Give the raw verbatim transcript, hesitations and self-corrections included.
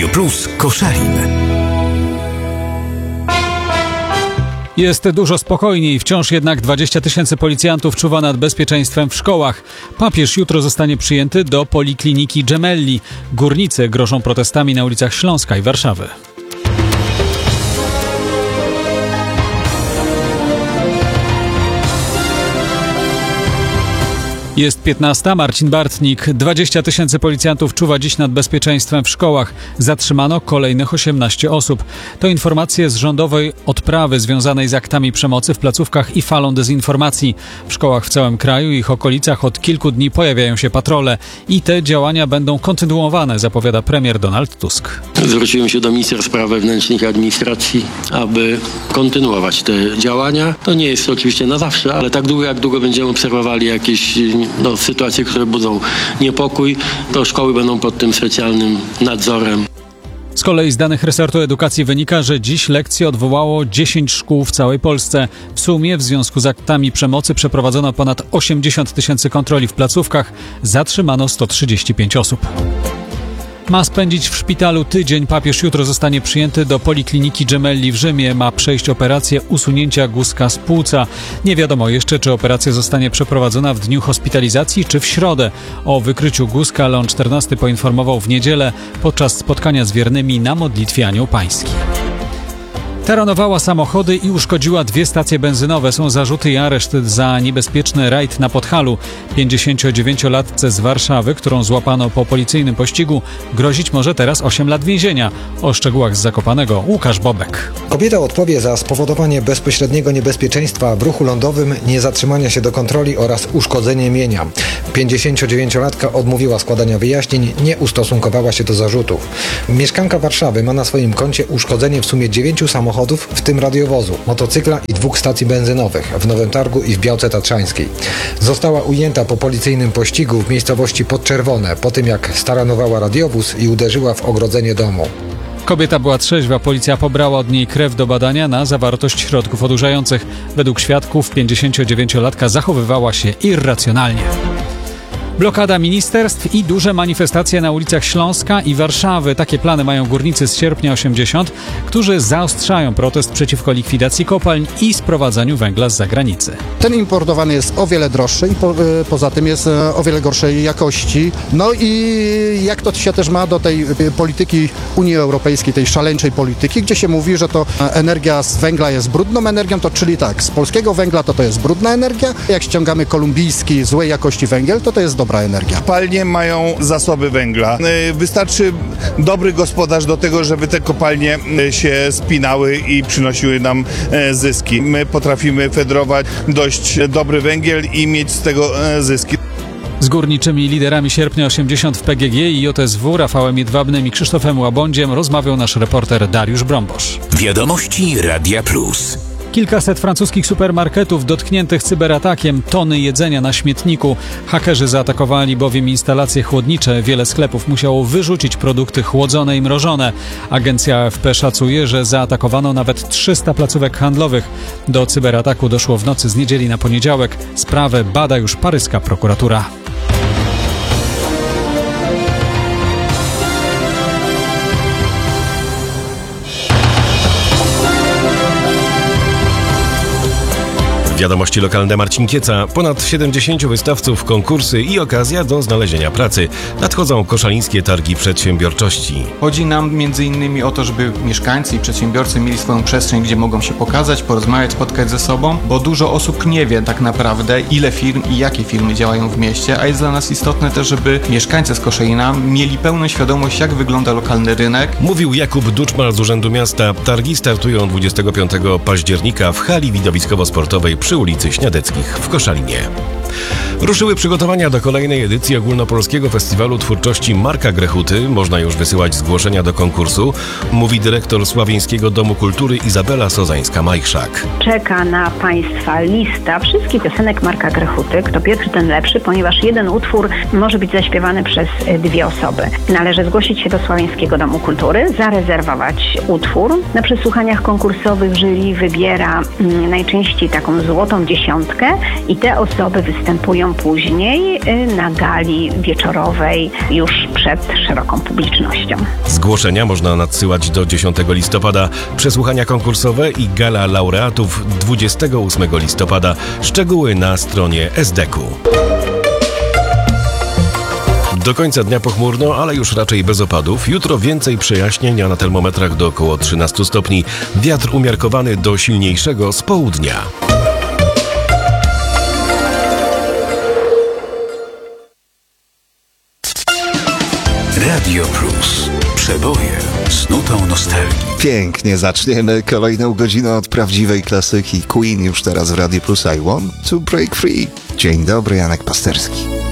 Radio Plus Koszalin. Jest dużo spokojniej, wciąż jednak dwadzieścia tysięcy policjantów czuwa nad bezpieczeństwem w szkołach. Papież jutro zostanie przyjęty do Polikliniki Gemelli. Górnicy grożą protestami na ulicach Śląska i Warszawy. Jest piętnasta, Marcin Bartnik. dwadzieścia tysięcy policjantów czuwa dziś nad bezpieczeństwem w szkołach. Zatrzymano kolejnych osiemnaście osób. To informacje z rządowej odprawy związanej z aktami przemocy w placówkach i falą dezinformacji. W szkołach w całym kraju i ich okolicach od kilku dni pojawiają się patrole. I te działania będą kontynuowane, zapowiada premier Donald Tusk. Zwróciłem się do ministra spraw wewnętrznych i administracji, aby kontynuować te działania. To nie jest oczywiście na zawsze, ale tak długo, jak długo będziemy obserwowali jakieś no, sytuacje, które budzą niepokój, to szkoły będą pod tym specjalnym nadzorem. Z kolei z danych resortu edukacji wynika, że dziś lekcje odwołało dziesięć szkół w całej Polsce. W sumie w związku z aktami przemocy przeprowadzono ponad osiemdziesiąt tysięcy kontroli w placówkach. Zatrzymano sto trzydzieści pięć osób. Ma spędzić w szpitalu tydzień. Papież jutro zostanie przyjęty do Polikliniki Gemelli w Rzymie. Ma przejść operację usunięcia guzka z płuca. Nie wiadomo jeszcze, czy operacja zostanie przeprowadzona w dniu hospitalizacji, czy w środę. O wykryciu guzka Leon czternasty poinformował w niedzielę podczas spotkania z wiernymi na modlitwie Anioł Pański. Taranowała samochody i uszkodziła dwie stacje benzynowe. Są zarzuty i areszt za niebezpieczny rajd na Podhalu. pięćdziesięciodziewięciolatce z Warszawy, którą złapano po policyjnym pościgu, grozić może teraz osiem lat więzienia. O szczegółach z Zakopanego Łukasz Bobek. Kobieta odpowie za spowodowanie bezpośredniego niebezpieczeństwa w ruchu lądowym, niezatrzymania się do kontroli oraz uszkodzenie mienia. pięćdziesięciodziewięciolatka odmówiła składania wyjaśnień, nie ustosunkowała się do zarzutów. Mieszkanka Warszawy ma na swoim koncie uszkodzenie w sumie dziewięciu samochodów, w tym radiowozu, motocykla i dwóch stacji benzynowych w Nowym Targu i w Białce Tatrzańskiej. Została ujęta po policyjnym pościgu w miejscowości Podczerwone, po tym jak staranowała radiowóz i uderzyła w ogrodzenie domu. Kobieta była trzeźwa, policja pobrała od niej krew do badania na zawartość środków odurzających. Według świadków pięćdziesięciodziewięciolatka zachowywała się irracjonalnie. Blokada ministerstw i duże manifestacje na ulicach Śląska i Warszawy. Takie plany mają górnicy z sierpnia osiemdziesiąt, którzy zaostrzają protest przeciwko likwidacji kopalń i sprowadzaniu węgla z zagranicy. Ten importowany jest o wiele droższy i po, y, poza tym jest y, o wiele gorszej jakości. No i jak to się też ma do tej y, polityki Unii Europejskiej, tej szaleńczej polityki, gdzie się mówi, że to y, energia z węgla jest brudną energią, to czyli tak, z polskiego węgla to to jest brudna energia, jak ściągamy kolumbijski, złej jakości węgiel, to to jest dobra energia. Kopalnie mają zasoby węgla. Wystarczy dobry gospodarz do tego, żeby te kopalnie się spinały i przynosiły nam zyski. My potrafimy federować dość dobry węgiel i mieć z tego zyski. Z górniczymi liderami sierpnia osiemdziesiąt w P G G i J S W, Rafałem Jedwabnym i Krzysztofem Łabądziem rozmawiał nasz reporter Dariusz Brąbosz. Wiadomości Radia Plus. Kilkaset francuskich supermarketów dotkniętych cyberatakiem, tony jedzenia na śmietniku. Hakerzy zaatakowali bowiem instalacje chłodnicze. Wiele sklepów musiało wyrzucić produkty chłodzone i mrożone. Agencja A F P szacuje, że zaatakowano nawet trzysta placówek handlowych. Do cyberataku doszło w nocy z niedzieli na poniedziałek. Sprawę bada już paryska prokuratura. Wiadomości lokalne Marcin Kieca. Ponad siedemdziesięciu wystawców, konkursy i okazja do znalezienia pracy. Nadchodzą koszalińskie targi przedsiębiorczości. Chodzi nam między innymi o to, żeby mieszkańcy i przedsiębiorcy mieli swoją przestrzeń, gdzie mogą się pokazać, porozmawiać, spotkać ze sobą, bo dużo osób nie wie tak naprawdę, ile firm i jakie firmy działają w mieście, a jest dla nas istotne też, żeby mieszkańcy z Koszalina mieli pełną świadomość, jak wygląda lokalny rynek. Mówił Jakub Duczmal z Urzędu Miasta. Targi startują dwudziestego piątego października w hali widowiskowo-sportowej przy ulicy Śniadeckich w Koszalinie. Ruszyły przygotowania do kolejnej edycji Ogólnopolskiego Festiwalu Twórczości Marka Grechuty. Można już wysyłać zgłoszenia do konkursu, mówi dyrektor Sławieńskiego Domu Kultury Izabela Sozańska-Majchrzak. Czeka na Państwa lista wszystkich piosenek Marka Grechuty. Kto pierwszy, ten lepszy, ponieważ jeden utwór może być zaśpiewany przez dwie osoby. Należy zgłosić się do Sławieńskiego Domu Kultury, zarezerwować utwór. Na przesłuchaniach konkursowych jury wybiera mm, najczęściej taką złotą dziesiątkę i te osoby występują występują później na gali wieczorowej już przed szeroką publicznością. Zgłoszenia można nadsyłać do dziesiątego listopada, przesłuchania konkursowe i gala laureatów dwudziestego ósmego listopada. Szczegóły na stronie S D K u. Do końca dnia pochmurno, ale już raczej bez opadów. Jutro więcej przejaśnień, a na termometrach do około trzynastu stopni. Wiatr umiarkowany do silniejszego z południa. Radio Plus. Przeboje z nutą nostalgii. Pięknie zaczniemy kolejną godzinę od prawdziwej klasyki Queen już teraz w Radio Plus. I Want to Break Free. Dzień dobry, Janek Pasterski.